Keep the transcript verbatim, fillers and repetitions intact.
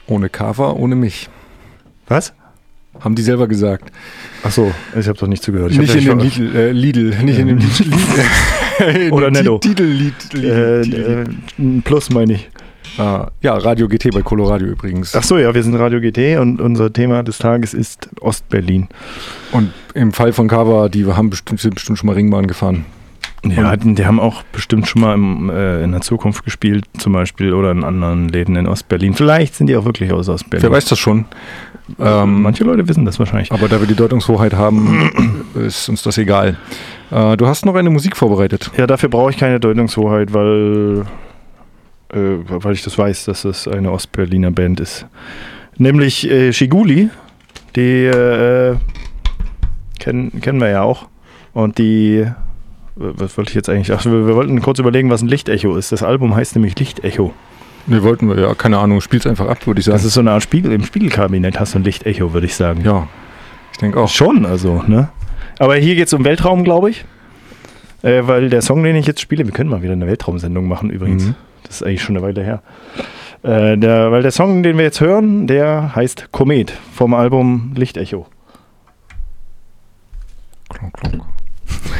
Ohne Cover, ohne mich. Was? Haben die selber gesagt. Ach so, ich habe doch nicht zugehört. Ich nicht in dem Lidl, äh, Lidl, nicht in dem Lidl. Oder Netto. Titel, äh, äh, Plus meine ich. Ah, ja, Radio G T bei Coloradio übrigens. Ach so, ja, wir sind Radio G T und unser Thema des Tages ist Ostberlin. Und im Fall von Cover, die haben bestimmt, sind bestimmt schon mal Ringbahn gefahren. Ja, die, die haben auch bestimmt schon mal im, äh, in der Zukunft gespielt, zum Beispiel, oder in anderen Läden in Ostberlin. Vielleicht sind die auch wirklich aus Ostberlin. Wer weiß das schon. Ähm, Manche Leute wissen das wahrscheinlich. Aber da wir die Deutungshoheit haben, ist uns das egal. Äh, du hast noch eine Musik vorbereitet. Ja, dafür brauche ich keine Deutungshoheit, weil, äh, weil ich das weiß, dass es eine Ostberliner Band ist. Nämlich äh, Schiguli, die äh, kennen, kennen wir ja auch. Und die, was wollte ich jetzt eigentlich, ach, wir, wir wollten kurz überlegen, was ein Lichtecho ist. Das Album heißt nämlich Lichtecho. Ne, wollten wir, ja, keine Ahnung, spiel's einfach ab, würde ich sagen. Das ist so eine Art Spiegel, im Spiegelkabinett hast du ein Lichtecho, würde ich sagen. Ja, ich denke auch. Schon, also, ne? Aber hier geht es um Weltraum, glaube ich. Äh, weil der Song, den ich jetzt spiele, wir können mal wieder eine Weltraumsendung machen übrigens. Mhm. Das ist eigentlich schon eine Weile her. Äh, der, weil der Song, den wir jetzt hören, der heißt Komet vom Album Lichtecho. Klonk, klonk.